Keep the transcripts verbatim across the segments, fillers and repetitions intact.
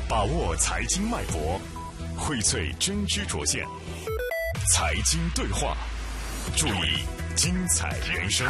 把握财经脉搏，荟萃真知灼见，财经对话，注意精彩人生。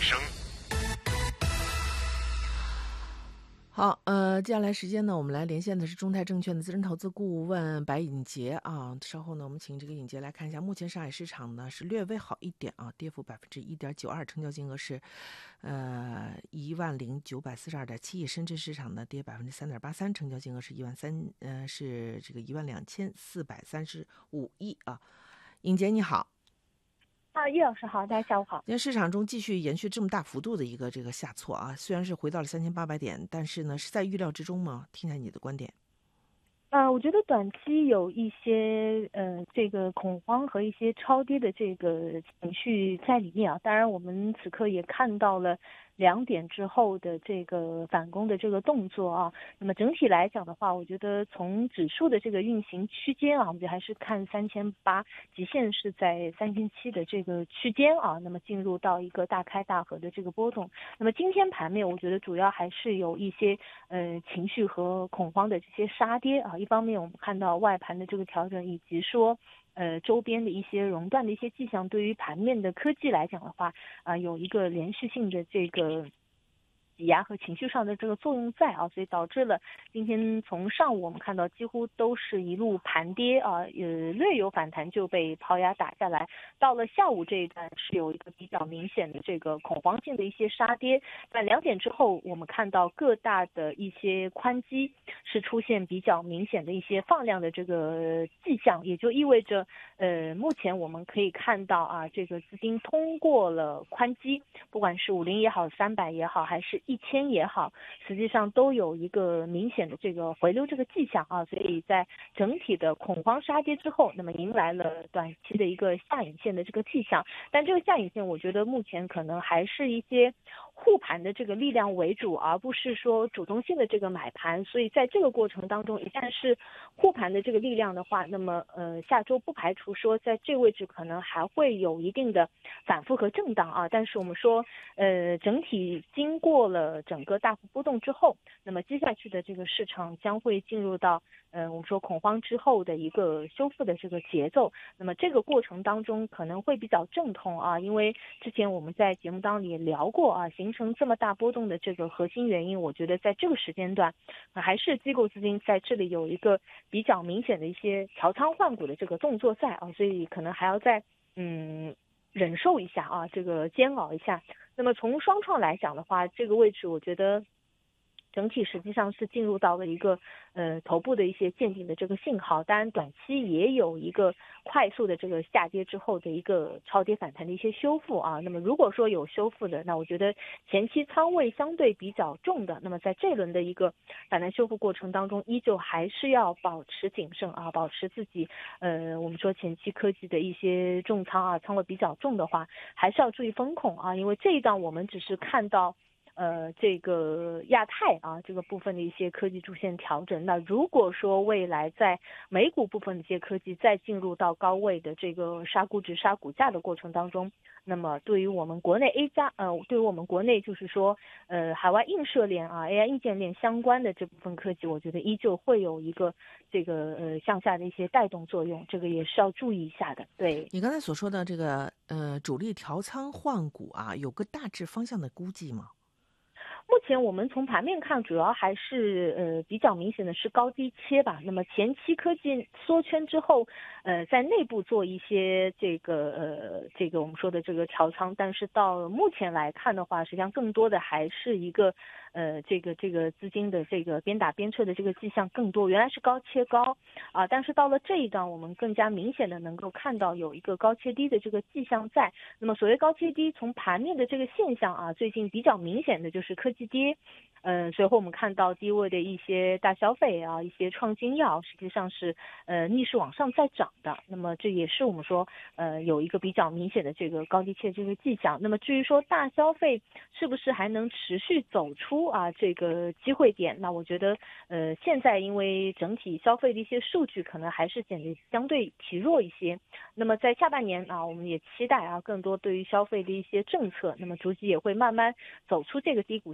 好，呃，接下来时间呢，我们来连线的是中泰证券的资深投资顾问白颖杰啊。稍后呢，我们请这个颖杰来看一下，目前上海市场呢是略微好一点啊，跌幅百分之一点九二，成交金额是呃一万零九百四十二点七亿。深圳市场呢跌百分之三点八三，成交金额是一万三呃是这个一万两千四百三十五亿啊。颖杰你好。 啊，叶老师好，大家下午好。 今天市场中继续延续这么大幅度的一个这个下挫啊，虽然是回到了三千八百点，但是呢是在预料之中吗？听一下你的观点。 呃，我觉得短期有一些呃这个恐慌和一些超跌的这个情绪在里面啊。当然，我们此刻也看到了两点之后的这个反攻的这个动作啊。那么整体来讲的话，我觉得从指数的这个运行区间啊，我们就还是看三千八，极限是在三千七的这个区间啊。那么进入到一个大开大合的这个波动。那么今天盘面，我觉得主要还是有一些呃情绪和恐慌的这些杀跌啊。一方面我们看到外盘的这个调整，以及说呃周边的一些熔断的一些迹象，对于盘面的科技来讲的话啊、呃，有一个连续性的这个挤压和情绪上的这个作用在啊，所以导致了今天从上午我们看到几乎都是一路盘跌啊，呃略有反弹就被抛压打下来，到了下午这一段是有一个比较明显的这个恐慌性的一些杀跌。在两点之后，我们看到各大的一些宽基是出现比较明显的一些放量的这个迹象，也就意味着呃目前我们可以看到啊，这个资金通过了宽基，不管是五零也好，三百也好，还是一千也好，实际上都有一个明显的这个回流这个迹象啊。所以在整体的恐慌杀跌之后，那么迎来了短期的一个下影线的这个迹象。但这个下影线我觉得目前可能还是一些护盘的这个力量为主，而不是说主动性的这个买盘。所以在这个过程当中，一旦是护盘的这个力量的话，那么呃下周不排除说在这个位置可能还会有一定的反复和震荡啊。但是我们说呃整体经过了整个大幅波动之后，那么接下去的这个市场将会进入到呃我们说恐慌之后的一个修复的这个节奏。那么这个过程当中可能会比较阵痛啊，因为之前我们在节目当中也聊过啊，形成这么大波动的这个核心原因，我觉得在这个时间段、呃、还是机构资金在这里有一个比较明显的一些调仓换股的这个动作在啊，所以可能还要再嗯忍受一下啊，这个煎熬一下。那么从双创来讲的话，这个位置我觉得整体实际上是进入到了一个呃头部的一些见顶的这个信号，当然短期也有一个快速的这个下跌之后的一个超跌反弹的一些修复啊。那么如果说有修复的，那我觉得前期仓位相对比较重的，那么在这轮的一个反弹修复过程当中，依旧还是要保持谨慎啊，保持自己呃我们说前期科技的一些重仓啊，仓位比较重的话，还是要注意风控啊，因为这一档我们只是看到呃，这个亚太啊这个部分的一些科技出现调整，那如果说未来在美股部分的一些科技再进入到高位的这个杀估值、杀股价的过程当中，那么对于我们国内 A 加呃，对于我们国内就是说呃海外映射链啊 A I 硬件链相关的这部分科技，我觉得依旧会有一个这个呃向下的一些带动作用，这个也是要注意一下的。对， 你刚才所说的这个呃主力调仓换股啊，有个大致方向的估计吗？ 目前我们从盘面看，主要还是呃比较明显的是高低切吧。那么前期科技缩圈之后，呃在内部做一些这个呃这个我们说的这个调仓，但是到目前来看的话，实际上更多的还是一个呃这个这个资金的这个边打边撤的这个迹象更多。原来是高切高啊、呃，但是到了这一档，我们更加明显的能够看到有一个高切低的这个迹象在。那么所谓高切低，从盘面的这个现象啊，最近比较明显的就是科技跌，嗯、呃，随后我们看到低位的一些大消费啊，一些创新药实际上是呃逆势往上在涨的，那么这也是我们说呃有一个比较明显的这个高低切这个迹象。那么至于说大消费是不是还能持续走出啊这个机会点，那我觉得呃现在因为整体消费的一些数据可能还是显得相对疲弱一些，那么在下半年啊，我们也期待啊更多对于消费的一些政策，那么逐级也会慢慢走出这个低谷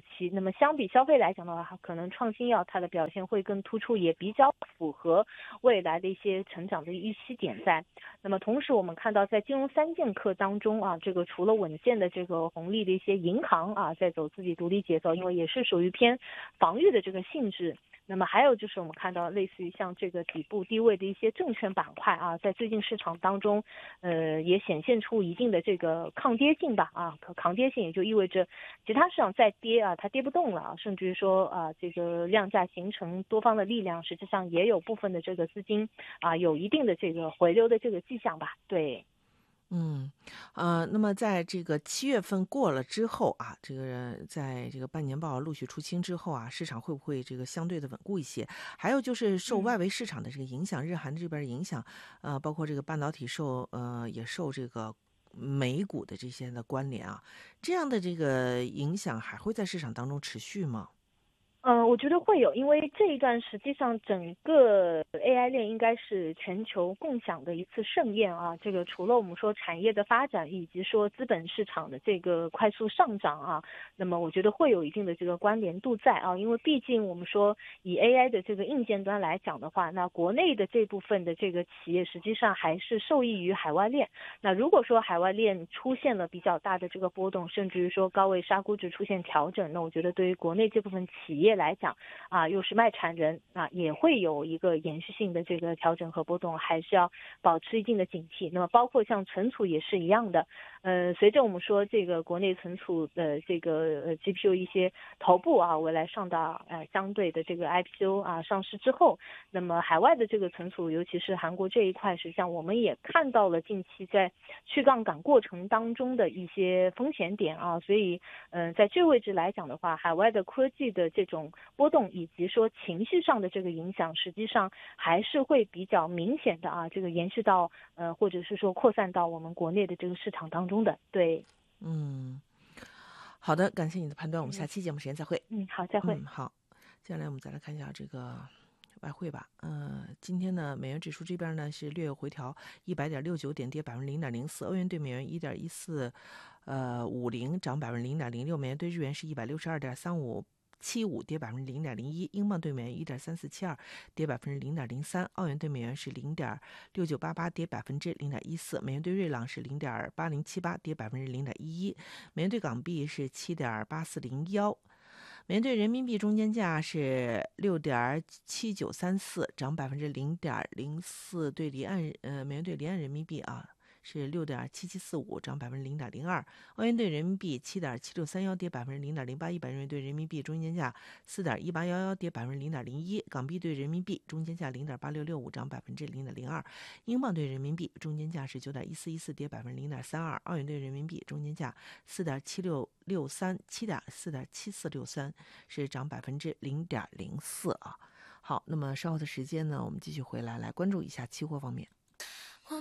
期。那么相比消费来讲的话，可能创新药它的表现会更突出，也比较符合未来的一些成长的预期点在。那么同时我们看到在金融三剑客当中啊，这个除了稳健的这个红利的一些银行啊在走自己独立节奏，因为也是属于偏防御的这个性质。那么还有就是我们看到类似于像这个底部低位的一些证券板块啊，在最近市场当中，呃，也显现出一定的这个抗跌性吧啊，抗跌性也就意味着其他市场再跌啊，它跌不动了啊，甚至于说啊，这个量价形成多方的力量，实际上也有部分的这个资金啊，有一定的这个回流的这个迹象吧，对。 嗯，呃，那么在这个七月份过了之后啊，这个在这个半年报陆续出清之后啊，市场会不会这个相对的稳固一些？还有就是受外围市场的这个影响，日韩这边的影响，呃，包括这个半导体受呃也受这个美股的这些的关联啊，这样的这个影响还会在市场当中持续吗？ 嗯，我觉得会有，因为这一段实际上整个 A I 链应该是全球共享的一次盛宴啊。这个除了我们说产业的发展，以及说资本市场的这个快速上涨啊，那么我觉得会有一定的这个关联度在啊。因为毕竟我们说以 A I 的这个硬件端来讲的话，那国内的这部分的这个企业实际上还是受益于海外链。那如果说海外链出现了比较大的这个波动，甚至于说高位杀估值出现调整，那我觉得对于国内这部分企业来讲啊，又是卖产人啊，也会有一个延续性的这个调整和波动，还是要保持一定的警惕。那么包括像存储也是一样的，呃，随着我们说这个国内存储的这个呃 G P U 一些头部啊，未来上到呃相对的这个 I P O 啊上市之后，那么海外的这个存储，尤其是韩国这一块，实际上我们也看到了近期在去杠杆过程当中的一些风险点啊，所以嗯、呃，在这个位置来讲的话，海外的科技的这种波动以及说情绪上的这个影响，实际上还是会比较明显的啊，这个延续到呃或者是说扩散到我们国内的这个市场当中的。对， 嗯，好的，感谢你的判断，我们下期节目时间再会。 嗯，好，再会。 嗯，好，接下来我们再来看一下这个外汇吧。呃，今天呢，美元指数这边呢是略有回调，一百点六九点，跌百分之零点零四。欧元对美元一点一四，呃五零，涨百分之零点零六。美元对日元是一百六十二点三五。七五跌百分之零点零一，英镑对美元一点三四七二，跌百分之零点零三，澳元对美元是零点六九八八，跌百分之零点一四，美元对瑞郎是零点八零七八，跌百分之零点一一，美元对港币是七点八四零幺，美元对人民币中间价是六点七九三四，涨百分之零点零四，对离岸呃美元对离岸人民币啊。是六点七七四五，涨百分之零点零二。澳元对人民币七点七六三幺，跌百分之零点零八一。百日元对人民币中间价四点一八幺幺，跌百分之零点零一。港币对人民币中间价零点八六六五，涨百分之零点零二。英镑对人民币中间价是九点一四一四，跌百分之零点三二。澳元对人民币中间价四点七六六三，七点四点七四六三，是涨百分之零点零四啊。好，那么稍后的时间呢，我们继续回来来关注一下期货方面。